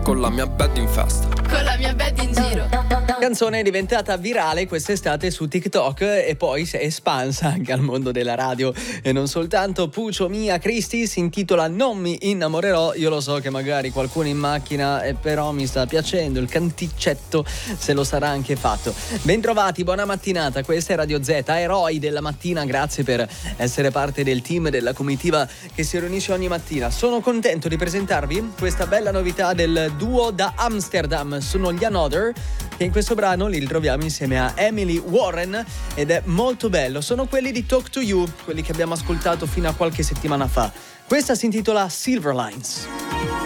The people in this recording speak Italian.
con la mia bed in festa. Con la mia bed in giro. Canzone è diventata virale quest'estate su TikTok e poi si è espansa anche al mondo della radio e non soltanto. Puccio Mia Cristi si intitola Non mi innamorerò. Io lo so che magari qualcuno in macchina però mi sta piacendo il canticcetto, se lo sarà anche fatto. Bentrovati, buona mattinata, questa è Radio Z, eroi della mattina, grazie per essere parte del team, della comitiva che si riunisce ogni mattina. Sono contento di presentarvi questa bella novità del duo da Amsterdam, sono gli Another, che in questo brano li ritroviamo insieme a Emily Warren ed è molto bello. Sono quelli di Talk to You, quelli che abbiamo ascoltato fino a qualche settimana fa. Questa si intitola Silver Lines.